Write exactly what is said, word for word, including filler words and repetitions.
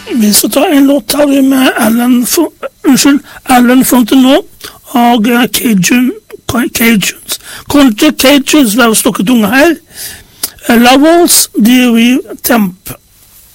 Vi skal ta en låt her med Alan, Fo- unnskyld, Alan Fontenot og eh, Cajun, Cajuns. Country Cajuns, vær stokketunge her. Eh, Lovers, D V Temp.